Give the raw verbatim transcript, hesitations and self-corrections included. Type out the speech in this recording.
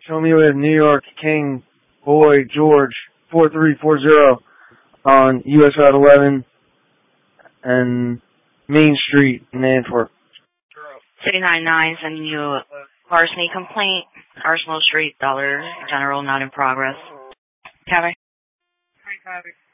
Show me with New York King Boy George four three four zero on U S Route eleven and Main Street in Antwerp. three nine nine, sending you a larceny complaint. Arsenal Street, Dollar General, not in progress. Copy. Hi, copy.